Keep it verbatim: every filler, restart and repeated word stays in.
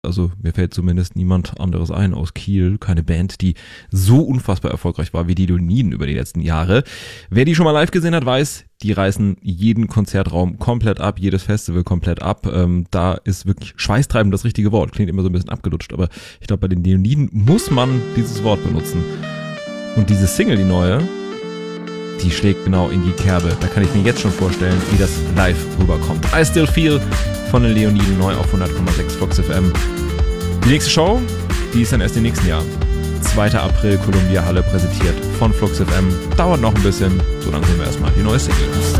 Also mir fällt zumindest niemand anderes ein aus Kiel. Keine Band, die so unfassbar erfolgreich war wie die Leoniden über die letzten Jahre. Wer die schon mal live gesehen hat, weiß, die reißen jeden Konzertraum komplett ab, jedes Festival komplett ab. Ähm, da ist wirklich schweißtreibend das richtige Wort. Klingt immer so ein bisschen abgelutscht, aber ich glaube, bei den Leoniden muss man dieses Wort benutzen. Und diese Single, die neue, die schlägt genau in die Kerbe. Da kann ich mir jetzt schon vorstellen, wie das live rüberkommt. I Still Feel von den Leoniden, neu auf hundert Komma sechs Flux F M. Die nächste Show, die ist dann erst im nächsten Jahr. zweiter April, Columbia Halle, präsentiert von Flux F M. Dauert noch ein bisschen, so lange sehen wir erstmal die neue Single.